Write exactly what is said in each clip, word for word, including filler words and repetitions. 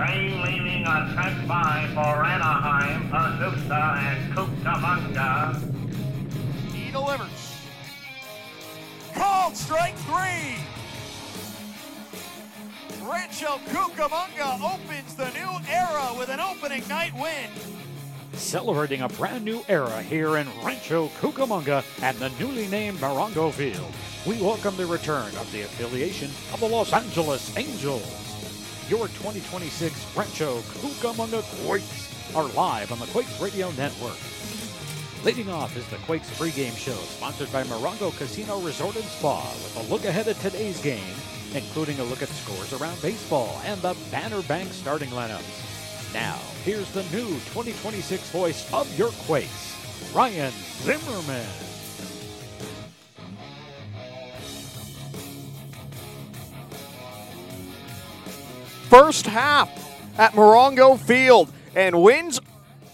Train leaving on track five for Anaheim, Pazusa, and Cucamonga. He delivers. Called strike three. Rancho Cucamonga opens the new era with an opening night win. Celebrating a brand new era here in Rancho Cucamonga and the newly named Morongo Field. We welcome the return of the affiliation of the Los Angeles Angels. Your twenty twenty-six Rancho Cucamonga Quakes are live on the Quakes Radio Network. Leading off is the Quakes pregame show, sponsored by Morongo Casino Resort and Spa, with a look ahead at today's game, including a look at scores around baseball and the Banner Bank starting lineups. Now, here's the new twenty twenty-six voice of your Quakes, Ryan Zimmerman. First half at Morongo Field, and wins.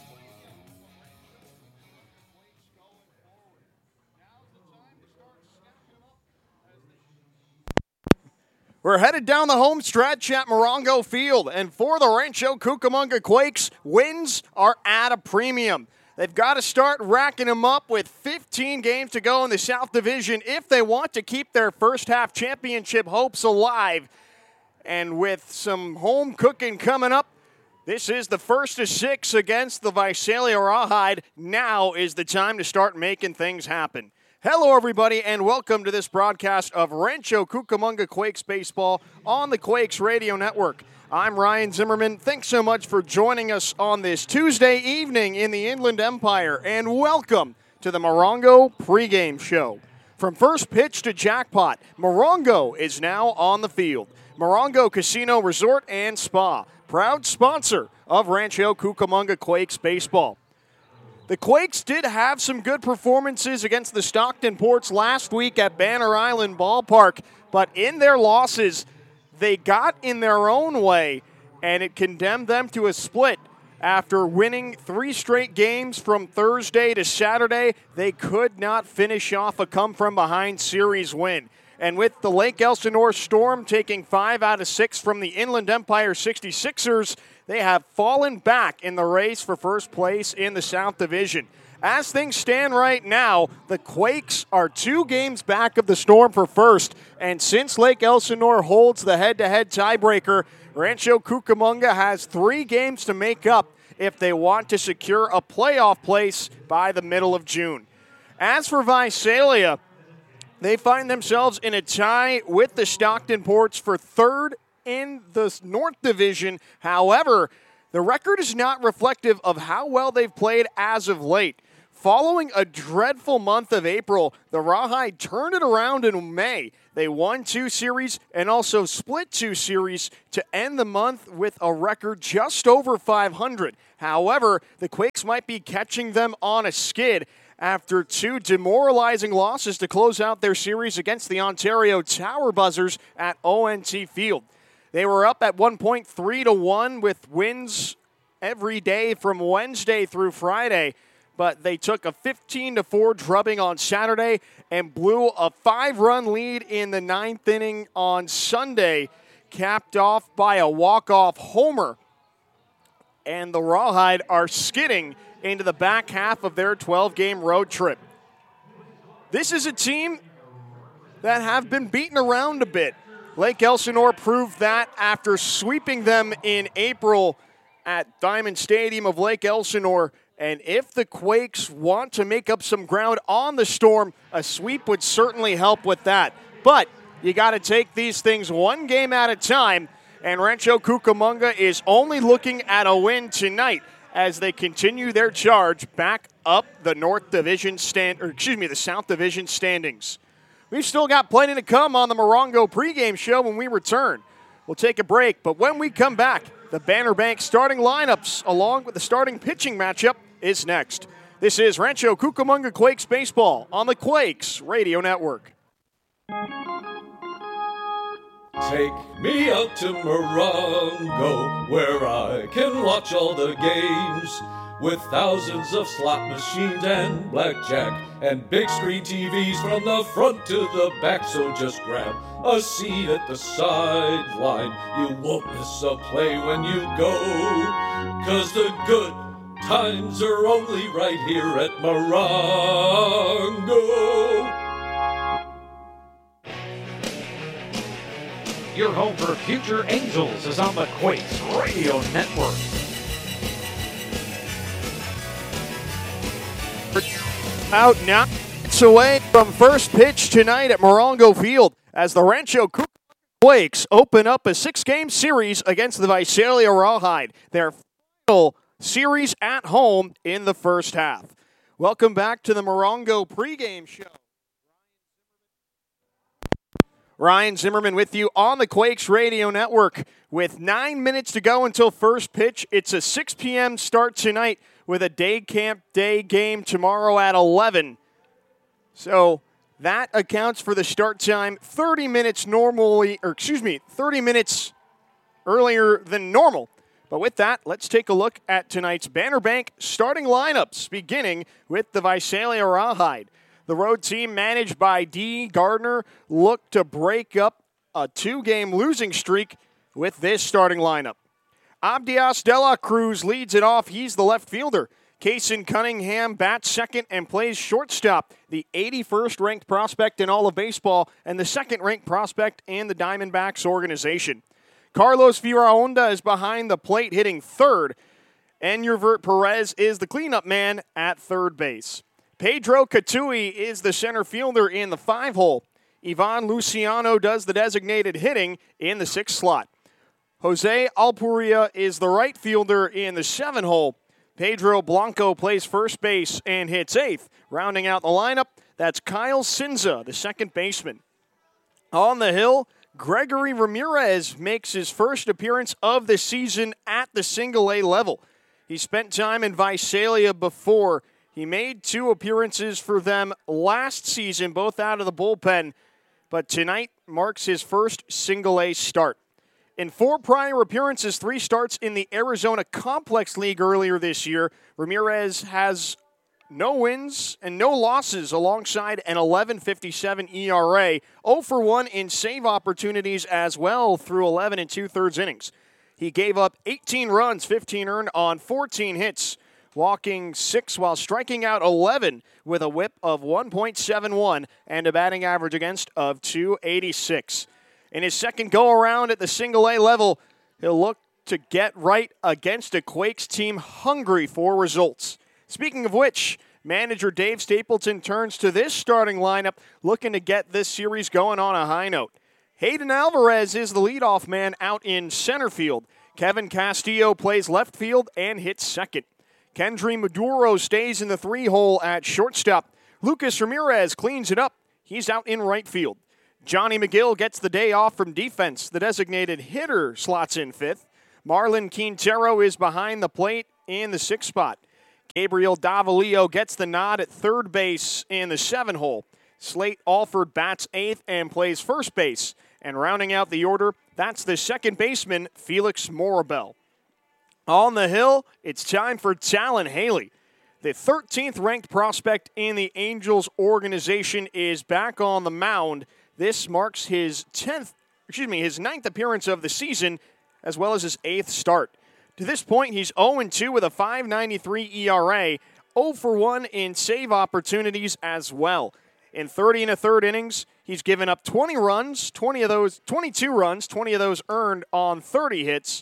We're headed down the home stretch at Morongo Field, and for the Rancho Cucamonga Quakes, wins are at a premium. They've got to start racking them up with fifteen games to go in the South Division if they want to keep their first half championship hopes alive. And with some home cooking coming up, this is the first of six against the Visalia Rawhide. Now is the time to start making things happen. Hello, everybody, and welcome to this broadcast of Rancho Cucamonga Quakes Baseball on the Quakes Radio Network. I'm Ryan Zimmerman. Thanks so much for joining us on this Tuesday evening in the Inland Empire, and welcome to the Morongo pregame show. From first pitch to jackpot, Morongo is now on the field. Morongo Casino Resort and Spa, proud sponsor of Rancho Cucamonga Quakes Baseball. The Quakes did have some good performances against the Stockton Ports last week at Banner Island Ballpark, but in their losses, they got in their own way, and it condemned them to a split. After winning three straight games from Thursday to Saturday, they could not finish off a come-from-behind series win. And with the Lake Elsinore Storm taking five out of six from the Inland Empire sixty-sixers, they have fallen back in the race for first place in the South Division. As things stand right now, the Quakes are two games back of the Storm for first, and since Lake Elsinore holds the head-to-head tiebreaker, Rancho Cucamonga has three games to make up if they want to secure a playoff place by the middle of June. As for Visalia, they find themselves in a tie with the Stockton Ports for third in the North Division. However, the record is not reflective of how well they've played as of late. Following a dreadful month of April, the Rawhide turned it around in May. They won two series and also split two series to end the month with a record just over five hundred. However, the Quakes might be catching them on a skid after two demoralizing losses to close out their series against the Ontario Tower Buzzers at O N T Field. They were up at one point three to one with wins every day from Wednesday through Friday, but they took a fifteen to four drubbing on Saturday and blew a five-run lead in the ninth inning on Sunday, capped off by a walk-off homer. And the Rawhide are skidding into the back half of their twelve-game road trip. This is a team that have been beaten around a bit. Lake Elsinore proved that after sweeping them in April at Diamond Stadium of Lake Elsinore. And if the Quakes want to make up some ground on the Storm, a sweep would certainly help with that. But you got to take these things one game at a time, and Rancho Cucamonga is only looking at a win tonight as they continue their charge back up the North Division stand, or excuse me, the South Division standings. We've still got plenty to come on the Morongo pregame show when we return. We'll take a break, but when we come back, the Banner Bank starting lineups along with the starting pitching matchup is next. This is Rancho Cucamonga Quakes Baseball on the Quakes Radio Network. Take me out to Morongo, where I can watch all the games. with thousands of slot machines and blackjack and big screen T Vs from the front to the back. So just grab a seat at the sideline. You won't miss a play when you go, 'cause the good times are only right here at Morongo. Your home for future Angels is on the Quakes Radio Network. Out now, it's away from first pitch tonight at Morongo Field as the Rancho Cucamonga Quakes open up a six-game series against the Visalia Rawhide, their final series at home in the first half. Welcome back to the Morongo pregame show. Ryan Zimmerman with you on the Quakes Radio Network. With nine minutes to go until first pitch, it's a six p.m. start tonight with a day camp day game tomorrow at eleven. So that accounts for the start time thirty minutes normally, or excuse me, thirty minutes earlier than normal. But with that, let's take a look at tonight's Banner Bank starting lineups, beginning with the Visalia Rawhide. The road team, managed by D. Gardner, looked to break up a two-game losing streak with this starting lineup. Abdias De La Cruz leads it off. He's the left fielder. Kaysen Cunningham bats second and plays shortstop, the eighty-first ranked prospect in all of baseball and the second ranked prospect in the Diamondbacks organization. Carlos Firaonda is behind the plate hitting third, and Yervert Perez is the cleanup man at third base. Pedro Catui is the center fielder in the five hole. Ivan Luciano does the designated hitting in the sixth slot. Jose Alpuria is the right fielder in the seven hole. Pedro Blanco plays first base and hits eighth. Rounding out the lineup, that's Kyle Sinza, the second baseman. On the hill, Gregory Ramirez makes his first appearance of the season at the single A level. He spent time in Visalia before. He made two appearances for them last season, both out of the bullpen, but tonight marks his first single A start. In four prior appearances, three starts in the Arizona Complex League earlier this year, Ramirez has no wins and no losses alongside an eleven fifty-seven E R A, zero for one in save opportunities as well through eleven and two-thirds innings. He gave up eighteen runs, fifteen earned on fourteen hits, walking six while striking out eleven with a whip of one point seven one and a batting average against of two eighty-six. In his second go-around at the single-A level, he'll look to get right against a Quakes team hungry for results. Speaking of which, manager Dave Stapleton turns to this starting lineup, looking to get this series going on a high note. Hayden Alvarez is the leadoff man out in center field. Kevin Castillo plays left field and hits second. Kendry Maduro stays in the three-hole at shortstop. Lucas Ramirez cleans it up. He's out in right field. Johnny McGill gets the day off from defense. The designated hitter slots in fifth. Marlon Quintero is behind the plate in the sixth spot. Gabriel Davalillo gets the nod at third base in the seven-hole. Slate Alford bats eighth and plays first base. And rounding out the order, that's the second baseman, Felix Morabel. On the hill, it's time for Talon Haley. The thirteenth ranked prospect in the Angels organization is back on the mound. This marks his tenth, excuse me, his ninth appearance of the season, as well as his eighth start. To this point, he's oh and two with a five ninety-three E R A, zero for one in save opportunities as well. In thirty and a third innings, he's given up twenty runs, twenty of those, twenty-two runs, twenty of those earned on thirty hits.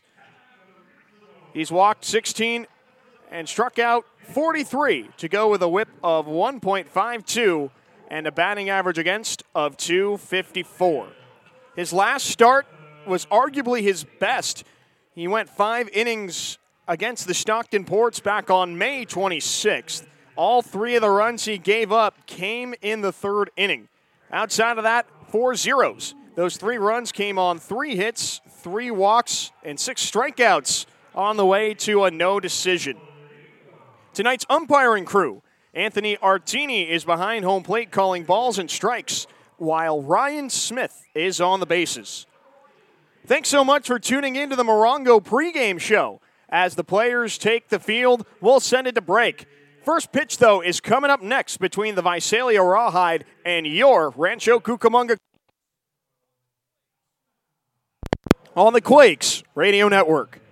He's walked sixteen and struck out forty-three to go with a whip of one point five two and a batting average against of two fifty-four. His last start was arguably his best. He went five innings against the Stockton Ports back on May twenty-sixth. All three of the runs he gave up came in the third inning. Outside of that, four zeros. Those three runs came on three hits, three walks, and six strikeouts on the way to a no decision. Tonight's umpiring crew, Anthony Artini is behind home plate calling balls and strikes, while Ryan Smith is on the bases. Thanks so much for tuning in to the Morongo pregame show. as the players take the field. We'll send it to break. First pitch, though, is coming up next between the Visalia Rawhide and your Rancho Cucamonga on the Quakes Radio Network.